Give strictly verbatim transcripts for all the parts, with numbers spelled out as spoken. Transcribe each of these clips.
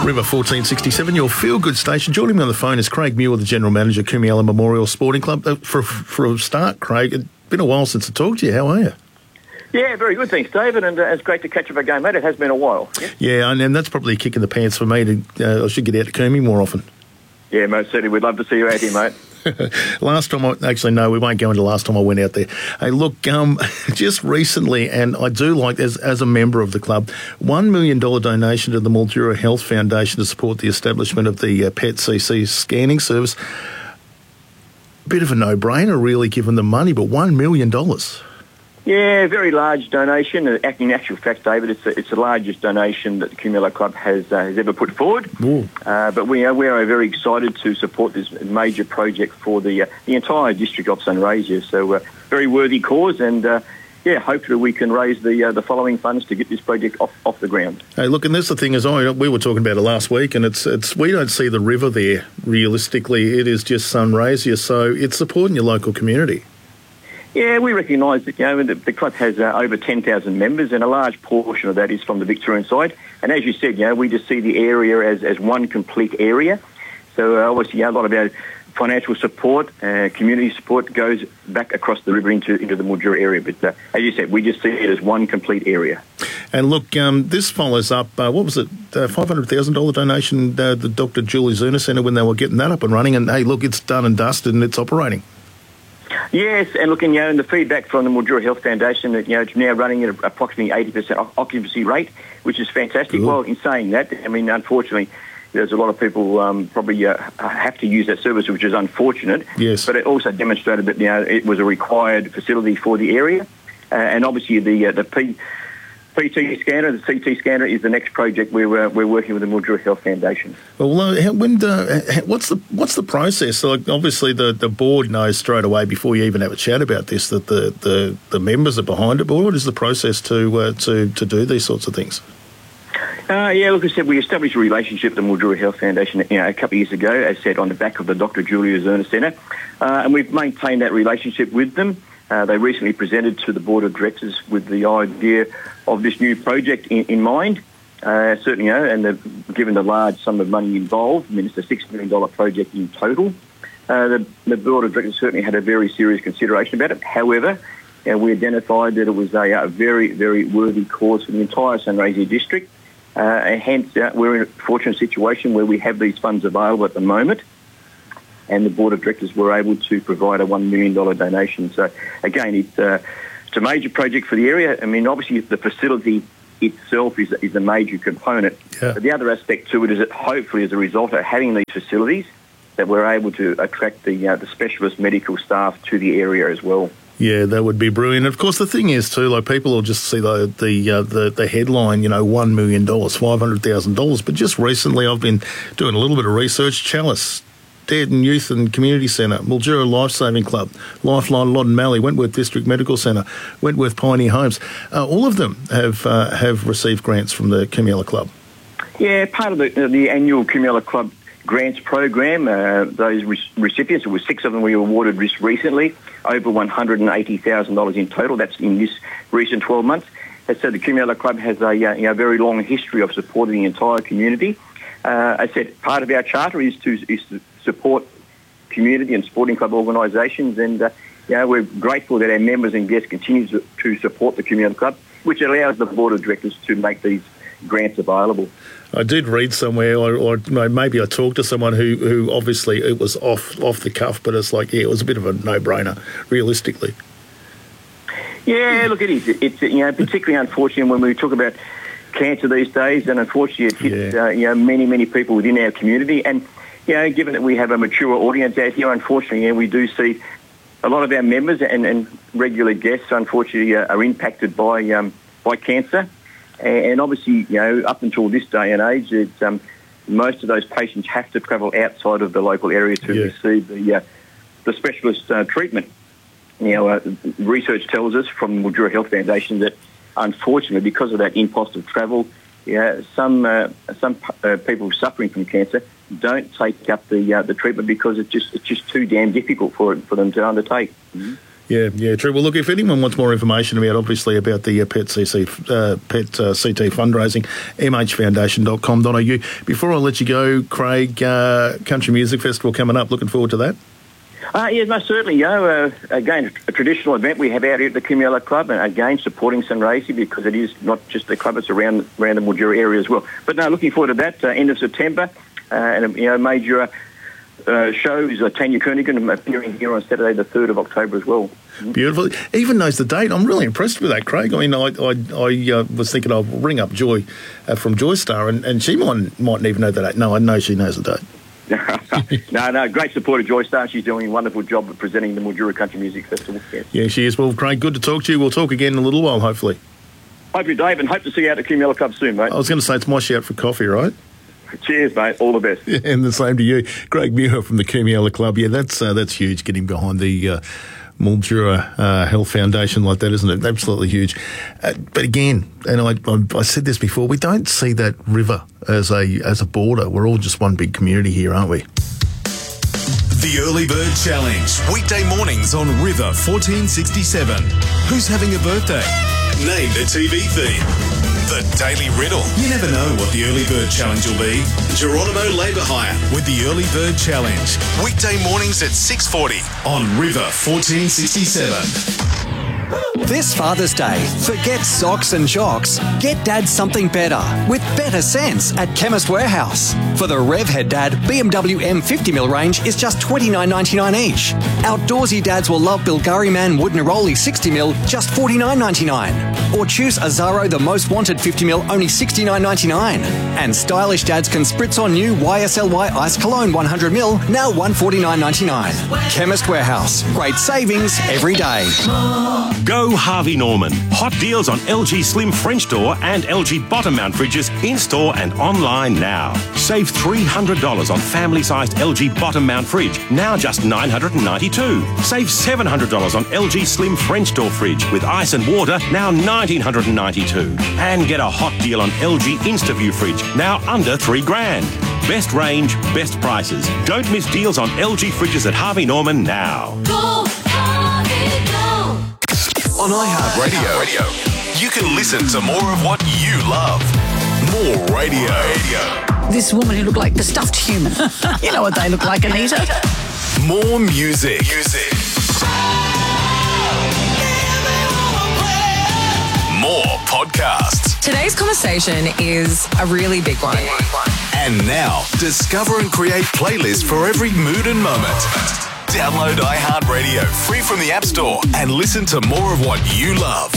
River fourteen sixty-seven, your feel-good station. Joining me on the phone is Craig Muir, the General Manager, Kumialla Memorial Sporting Club. Uh, for, for a start, Craig, it's been a while since I talked to you. How are you? Yeah, very good, thanks, David, and uh, it's great to catch up again, mate. It has been a while. Yeah, yeah and, and that's probably a kick in the pants for me. To uh, I should get out to Kumi more often. Yeah, most certainly. We'd love to see you out here, mate. Last time I... Actually, no, we won't go into last time I went out there. Hey, look, um, just recently, and I do like, as as a member of the club, one million dollars donation to the Mildura Health Foundation to support the establishment of the uh, P E T C C scanning service. Bit of a no-brainer, really, given the money, but one million dollars. Yeah, very large donation. In actual fact, David, it's, a, it's the largest donation that the Kumialla Club has uh, has ever put forward. Uh, but we are, we are very excited to support this major project for the uh, the entire district of Sunraysia. So, uh, very worthy cause, and uh, yeah, hopefully we can raise the uh, the following funds to get this project off, off the ground. Hey, look, and that's the thing is, I we were talking about it last week, and it's it's we don't see the river there realistically. It is just Sunraysia, so it's supporting your local community. Yeah, we recognise that, you know, the, the club has uh, over ten thousand members, and a large portion of that is from the Victorian side. And as you said, you know, we just see the area as, as one complete area. So uh, obviously, you know, a lot of our financial support, uh, community support goes back across the river into, into the Mildura area. But uh, as you said, we just see it as one complete area. And look, um, this follows up, uh, what was it, uh, five hundred thousand dollars donation, uh, the Doctor Julie Zuna Centre, when they were getting that up and running. And, hey, look, it's done and dusted and it's operating. Yes, and looking, you know, and the feedback from the Mildura Health Foundation, that, you know, it's now running at approximately eighty percent occupancy rate, which is fantastic. Good. Well, in saying that, I mean, unfortunately, there's a lot of people um, probably uh, have to use that service, which is unfortunate. Yes. But it also demonstrated that, you know, it was a required facility for the area, uh, and obviously the uh, the P. P T scanner, the C T scanner, is the next project we're uh, we're working with the Mildura Health Foundation. Well, uh, when uh, what's the what's the process? So, like, obviously, the, the board knows straight away before you even have a chat about this that the, the, the members are behind it. But what is the process to uh, to to do these sorts of things? Uh, yeah, like I said, we established a relationship with the Mildura Health Foundation, you know, a couple of years ago, as said, on the back of the Doctor Julia Zerner Centre, uh, and we've maintained that relationship with them. Uh, they recently presented to the Board of Directors with the idea of this new project in, in mind. Uh, certainly, you know, and the, given the large sum of money involved, I mean, it's a six million dollars project in total. Uh, the, the Board of Directors certainly had a very serious consideration about it. However, you know, we identified that it was a, a very, very worthy cause for the entire Sunraysia district. Uh, and hence, uh, we're in a fortunate situation where we have these funds available at the moment. And the Board of Directors were able to provide a one million dollars donation. So, again, it's, uh, it's a major project for the area. I mean, obviously, the facility itself is, is a major component. Yeah. But the other aspect to it is that hopefully, as a result of having these facilities, that we're able to attract the, uh, the specialist medical staff to the area as well. Yeah, that would be brilliant. Of course, the thing is too, like, people will just see the the uh, the, the headline, you know, one million dollars, five hundred thousand dollars. But just recently, I've been doing a little bit of research. Chalice, Dead and Youth and Community Centre, Mildura Life Saving Club, Lifeline Loddon Mallee, Wentworth District Medical Centre, Wentworth Pioneer Homes. Uh, all of them have uh, have received grants from the Kumialla Club. Yeah, part of the, the annual Kumialla Club grants program, uh, those re- recipients, there were six of them we awarded just recently, over one hundred eighty thousand dollars in total. That's in this recent twelve months. As I said, the Kumialla Club has a you know, very long history of supporting the entire community. Uh, I said part of our charter is to, is to support community and sporting club organisations, and uh, you know, we're grateful that our members and guests continue to, to support the Kumialla Club, which allows the Board of Directors to make these grants available. I did read somewhere, or, or maybe I talked to someone who, who obviously it was off off the cuff, but it's like, yeah, it was a bit of a no-brainer, realistically. Yeah, look, it is. It's, you know, particularly unfortunate when we talk about cancer these days, and unfortunately it hits yeah. uh, you know, many, many people within our community. And, you know, given that we have a mature audience out here, unfortunately, you know, we do see a lot of our members and, and regular guests, unfortunately, uh, are impacted by um, by cancer. And obviously, you know, up until this day and age, it's, um, most of those patients have to travel outside of the local area to yeah. receive the uh, the specialist uh, treatment. You know, uh, research tells us from the Mildura Health Foundation that, unfortunately, because of that impost of travel, yeah, some uh, some uh, people suffering from cancer don't take up the uh, the treatment because it's just it's just too damn difficult for for them to undertake. Mm-hmm. Yeah, yeah, true. Well, look, if anyone wants more information about, obviously, about the uh, Pet C C, uh, Pet uh, C T fundraising, m h foundation dot com dot a u. Before I let you go, Craig, uh, Country Music Festival coming up. Looking forward to that. Uh, yeah, most certainly. You know, uh, again, a traditional event we have out here at the Cumula Club, and again, supporting Sunraysia because it is not just the club, it's around, around the Mildura area as well. But no, looking forward to that, uh, end of September, uh, and, you know, major uh, shows, uh, Tanya Kernighan appearing here on Saturday the third of October as well. Beautiful. Even knows the date. I'm really impressed with that, Craig. I mean, I I, I uh, was thinking I'll ring up Joy uh, from Joystar, and, and she might, mightn't even know the date. No, I know she knows the date. no, no, great support of Joystar. She's doing a wonderful job of presenting the Mildura Country Music Festival. Yes. Yeah, she is. Well, Craig, good to talk to you. We'll talk again in a little while, hopefully. Hope you, Dave, and hope to see you out at Cumula Club soon, mate. I was going to say, it's my shout for coffee, right? Cheers, mate. All the best. Yeah, and the same to you. Craig Muir from the Cumula Club. Yeah, that's uh, that's huge, getting behind the uh, Mildura uh, Health Foundation like that, isn't it? Absolutely huge. Uh, but again, and I, I, I said this before, we don't see that river as a as a border. We're all just one big community here, aren't we? The Early Bird Challenge, weekday mornings on River fourteen sixty-seven. Who's having a birthday? Name the T V theme. The Daily Riddle. You never know what the Early Bird Challenge will be. Geronimo Labour Hire with the Early Bird Challenge. Weekday mornings at six forty on River fourteen sixty-seven. This Father's Day, forget socks and jocks. Get Dad something better with better sense at Chemist Warehouse. For the Revhead Dad, B M W M fifty mil range is just twenty-nine ninety-nine each. Outdoorsy dads will love Bulgari Man Wood Neroli sixty mil, just forty-nine ninety-nine. Or choose Azaro The Most Wanted fifty mil, only sixty-nine ninety-nine. And stylish dads can spritz on new Y S L Y Ice Cologne one hundred mil, now one forty-nine ninety-nine. Chemist Warehouse, great savings every day. Go Harvey Norman. Hot deals on L G Slim French door and L G bottom mount fridges in-store and online now. Save three hundred dollars on family-sized L G bottom mount fridge, now just nine hundred ninety-two dollars. Save seven hundred dollars on L G Slim French door fridge with ice and water, now one thousand nine hundred ninety-two dollars. And get a hot deal on L G InstaView fridge, now under three grand. Best range, best prices. Don't miss deals on L G fridges at Harvey Norman now. Go, Harvey, go. On iHeartRadio, Radio, you can listen to more of what you love. More radio. radio. This woman who looked like the stuffed human. You know what they look like, Anita. More music. Music. More podcasts. Today's conversation is a really big one. And now, discover and create playlists for every mood and moment. Download iHeartRadio free from the App Store and listen to more of what you love.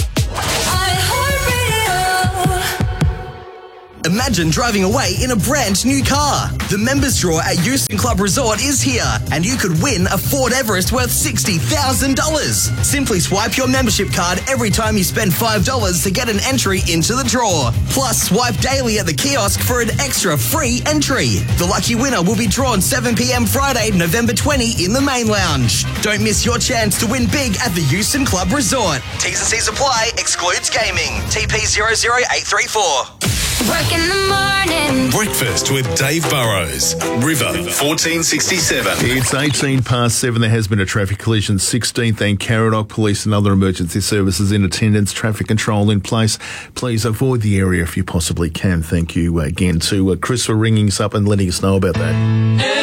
Imagine driving away in a brand new car. The members draw at Euston Club Resort is here, and you could win a Ford Everest worth sixty thousand dollars. Simply swipe your membership card every time you spend five dollars to get an entry into the draw. Plus, swipe daily at the kiosk for an extra free entry. The lucky winner will be drawn seven p.m. Friday, November twentieth in the main lounge. Don't miss your chance to win big at the Euston Club Resort. T's and C's apply, excludes gaming. T P zero zero eight three four. Work in the morning. Breakfast with Dave Burrows. River fourteen sixty-seven. It's eighteen past seven. There has been a traffic collision. sixteenth and Caradoc Police and other emergency services in attendance. Traffic control in place. Please avoid the area if you possibly can. Thank you again to uh, Chris for ringing us up and letting us know about that.